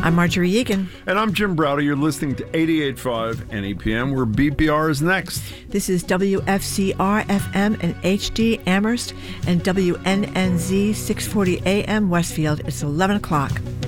I'm Marjorie Egan. And I'm Jim Browder. You're listening to 88.5 NEPM, where BPR is next. This is WFCR FM in HD Amherst and WNNZ 640 AM Westfield. It's 11 o'clock.